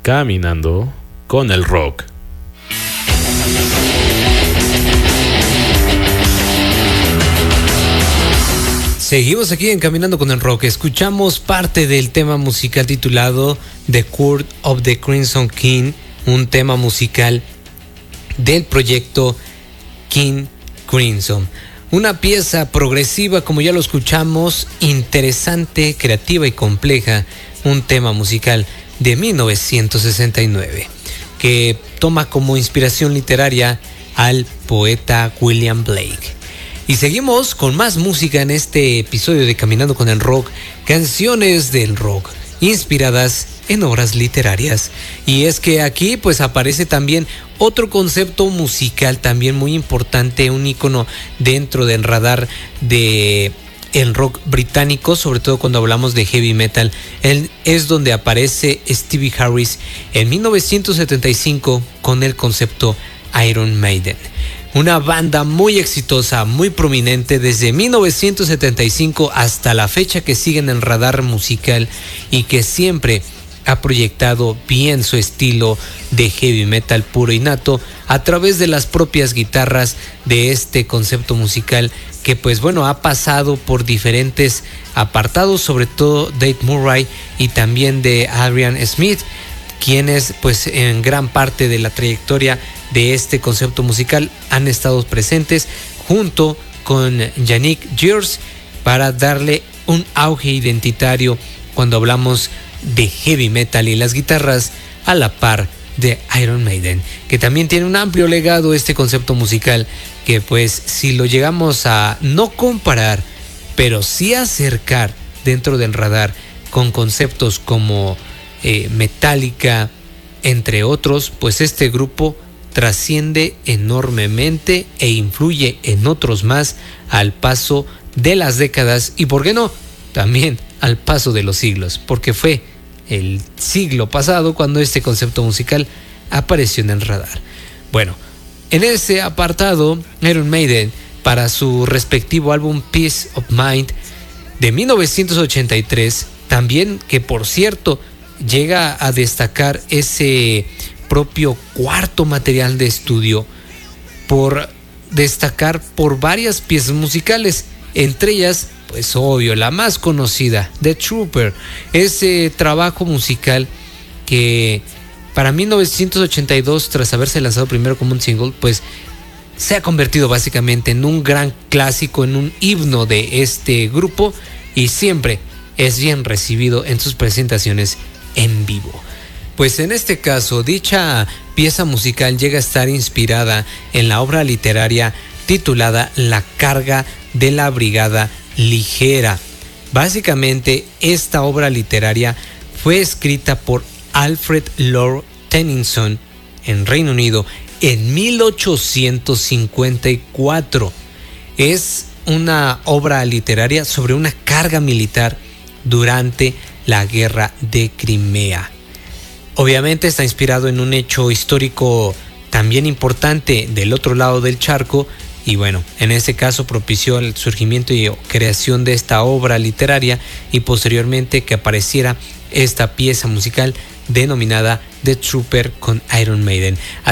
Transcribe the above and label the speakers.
Speaker 1: Caminando con el rock.
Speaker 2: Seguimos aquí en Caminando con el Rock. Escuchamos parte del tema musical titulado The Court of the Crimson King, un tema musical del proyecto King Crimson. Una pieza progresiva, como ya lo escuchamos, interesante, creativa y compleja. Un tema musical de 1969 que toma como inspiración literaria al poeta William Blake. Y seguimos con más música en este episodio de Caminando con el Rock, canciones del rock inspiradas en obras literarias. Y es que aquí pues aparece también otro concepto musical también muy importante, un ícono dentro del radar de el rock británico, sobre todo cuando hablamos de heavy metal. Es donde aparece Stevie Harris en 1975 con el concepto Iron Maiden. Una banda muy exitosa, muy prominente desde 1975 hasta la fecha, que sigue en el radar musical y que siempre ha proyectado bien su estilo de heavy metal puro y nato a través de las propias guitarras de este concepto musical que pues bueno ha pasado por diferentes apartados, sobre todo Dave Murray y también de Adrian Smith, quienes pues en gran parte de la trayectoria de este concepto musical han estado presentes junto con Yannick Gers para darle un auge identitario cuando hablamos de heavy metal y las guitarras a la par de Iron Maiden, que también tiene un amplio legado este concepto musical que pues si lo llegamos a no comparar pero sí acercar dentro del radar con conceptos como Metallica, entre otros, pues este grupo trasciende enormemente e influye en otros más al paso de las décadas y, por qué no, también al paso de los siglos, porque fue el siglo pasado cuando este concepto musical apareció en el radar. Bueno, en ese apartado, Iron Maiden, para su respectivo álbum Peace of Mind de 1983, también, que por cierto llega a destacar ese propio cuarto material de estudio por destacar por varias piezas musicales, entre ellas pues obvio la más conocida, The Trooper, ese trabajo musical que para 1982, tras haberse lanzado primero como un single, pues se ha convertido básicamente en un gran clásico, en un himno de este grupo y siempre es bien recibido en sus presentaciones en vivo. Pues en este caso, dicha pieza musical llega a estar inspirada en la obra literaria titulada La carga de la brigada ligera. Básicamente, esta obra literaria fue escrita por Alfred Lord Tennyson en Reino Unido en 1854. Es una obra literaria sobre una carga militar durante la guerra de Crimea. Obviamente está inspirado en un hecho histórico también importante del otro lado del charco y bueno, en este caso propició el surgimiento y creación de esta obra literaria y posteriormente que apareciera esta pieza musical denominada The Trooper con Iron Maiden.